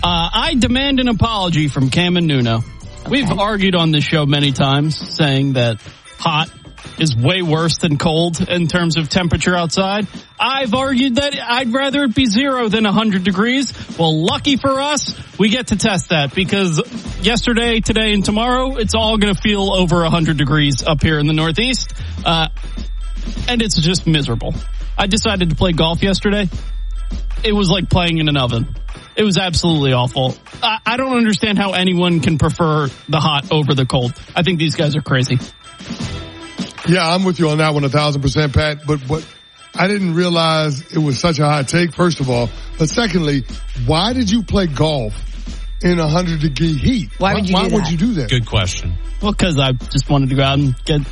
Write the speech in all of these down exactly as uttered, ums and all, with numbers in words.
Uh, I demand an apology from Cam and Nuno. Okay. We've argued on this show many times saying that hot is way worse than cold in terms of temperature outside. I've argued that I'd rather it be zero than one hundred degrees. Well, lucky for us, we get to test that because yesterday, today, and tomorrow, it's all going to feel over one hundred degrees up here in the Northeast. Uh, and it's just miserable. I decided to play golf yesterday. It was like playing in an oven. It was absolutely awful. I, I don't understand how anyone can prefer the hot over the cold. I think these guys are crazy. Yeah, I'm with you on that one, a thousand percent, Pat. But what I didn't realize it was such a hot take, first of all. But secondly, why did you play golf in a hundred degree heat? Why would you why, do why that? would you do that? Good question. Well, because I just wanted to go out and get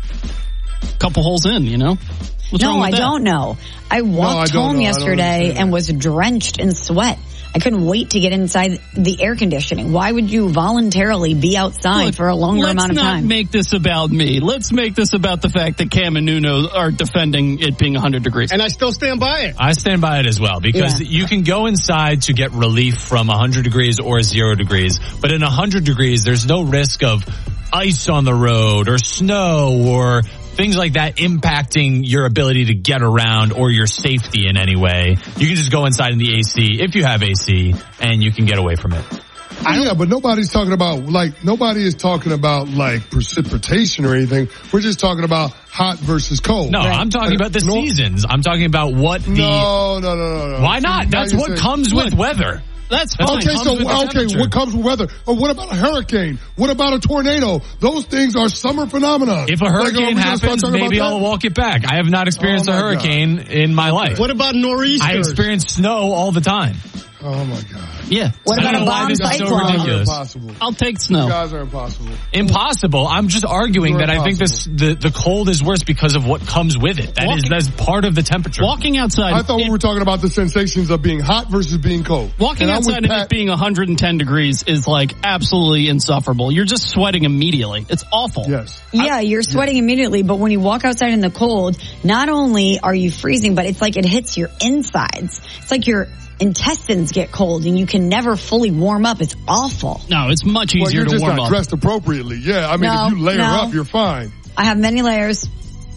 a couple holes in, you know? What's no, wrong with I that? don't know. I walked no, I home know. yesterday and was drenched in sweat. I couldn't wait to get inside the air conditioning. Why would you voluntarily be outside Look, for a longer amount of time? Let's not make this about me. Let's make this about the fact that Cam and Nuno are defending it being one hundred degrees. And I still stand by it. I stand by it as well because Yeah. you can go inside to get relief from one hundred degrees or zero degrees. But in one hundred degrees, there's no risk of ice on the road or snow or things like that impacting your ability to get around or your safety in any way. You can just go inside in the A C if you have A C and you can get away from it. Yeah, but nobody's talking about, like, nobody is talking about, like, precipitation or anything. We're just talking about hot versus cold. No, I'm talking about the no, seasons. I'm talking about what the... No, no, no, no, no. Why not? That's what saying, comes with weather. That's That's fine. Okay, comes so, with the okay, temperature. what comes with weather? Or what about a hurricane? What about a tornado? Those things are summer phenomena. If a Like, are hurricane we gonna start happens, talking about maybe that? I'll walk it back. I have not experienced Oh, a my hurricane in my life. What about nor'easters? I experience snow all the time. Oh, my God. Yeah. What I don't about a know why bomb this is so cyclone? You're ridiculous. impossible. I'll take You snow. guys are impossible. Impossible. I'm just arguing You're that I think this the, the cold is worse because of what comes with it. That Walking- is that's part of the temperature. Walking outside. I thought we it- were talking about the sensations of being hot versus being cold. Walking And I'm with outside and Pat. it being one hundred ten degrees is like absolutely insufferable. You're just sweating immediately. It's awful. Yes. Yeah, you're sweating immediately, but when you walk outside in the cold, not only are you freezing, but it's like it hits your insides. It's like your intestines get cold and you can never fully warm up. It's awful. No, it's much Well, easier you're to just warm not up. dressed appropriately. Yeah, I mean, No, if you layer no. up, you're fine. I have many layers.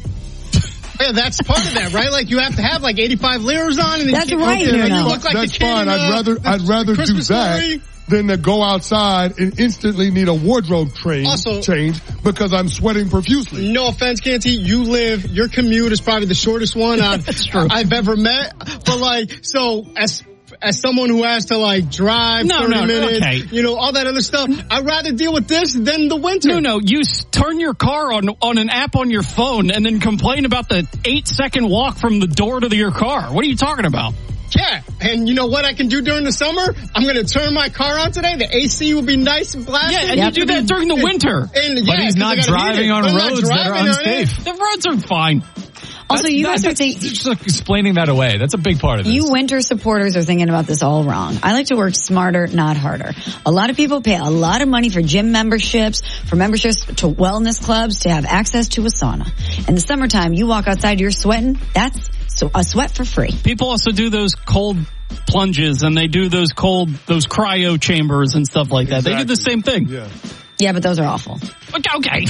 Yeah, that's part of that, right? Like you have to have like eighty-five layers on. And then That's you, right, and you you know. look like That's the kid fine. in, I'd uh, rather the I'd rather do Christmas that Story. than to go outside and instantly need a wardrobe train, Also- change because I'm sweating profusely. No offense, Canty. You live, your commute is probably the shortest one I've, true. I've ever met. But like, so as, as someone who has to like drive No, thirty no, minutes, okay. you know, all that other stuff, I'd rather deal with this than the winter. No, no, you s- turn your car on on an app on your phone and then complain about the eight second walk from the door to the, your car. What are you talking about? Yeah, and you know what I can do during the summer? I'm going to turn my car on today. The A C will be nice and blasted. Yeah, and Yep. you do that during the winter. And, yeah, But he's 'cause not I gotta heat driving it. on But I'm not roads that are driving on it. unsafe. The roads are fine. Also, That's- you guys that- are thinking, that's just like explaining that away. That's a big part of this. you winter supporters are thinking about this all wrong. I like to work smarter, not harder. A lot of people pay a lot of money for gym memberships, for memberships to wellness clubs to have access to a sauna. In the summertime, you walk outside, you're sweating. That's so a sweat for free. People also do those cold plunges and they do those cold, those cryo chambers and stuff like that. They do the same thing. Yeah. Yeah, but those are awful. Okay. okay.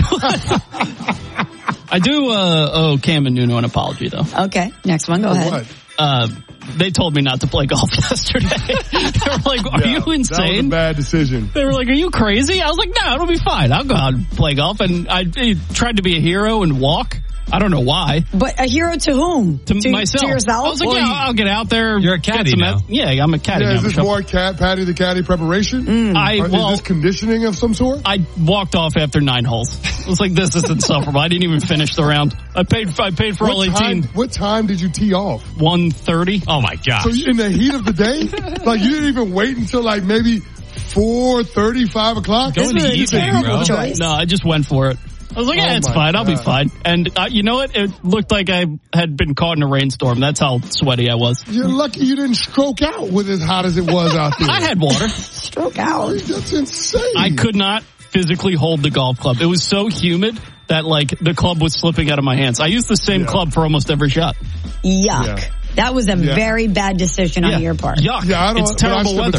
I do uh, owe Cam and Nuno an apology, though. Okay, next one, go For ahead. what? Uh, they told me not to play golf yesterday. They were like, are Yeah, you That was a insane? bad decision. They were like, are you crazy? I was like, no, it'll be fine. I'll go out and play golf. And I, I tried to be a hero and walk. I don't know why. But a hero to whom? To, myself. To yourself? I was like, Well, yeah, you- I'll get out there. you're a get caddy some now. ex- Yeah, I'm a caddy Yeah, now. is this Michelle. more cat, Patty the Caddy preparation? I, Or well, is this conditioning of some sort? I walked off after nine holes. I was like, this is insufferable. I didn't even finish the round. I paid, I paid for all What time, eighteen. what time did you tee off? one thirty. Oh my gosh. So you- in the heat of the day? Like you didn't even wait until like maybe four thirty, five o'clock? Go in the This is a evening, terrible bro. choice. No, I just went for it. I was like, yeah, Oh it's my fine. I'll be God. fine. And uh, you know what? It looked like I had been caught in a rainstorm. That's how sweaty I was. You're lucky you didn't stroke out with as hot as it was out there. I had water. Stroke out. That's insane. I could not physically hold the golf club. It was so humid that like the club was slipping out of my hands. I used the same Yeah. club for almost every shot. Yuck. Yeah. That was a Yeah. very bad decision Yeah. on your part. Yuck. Yeah, I don't. It's but I terrible still, weather.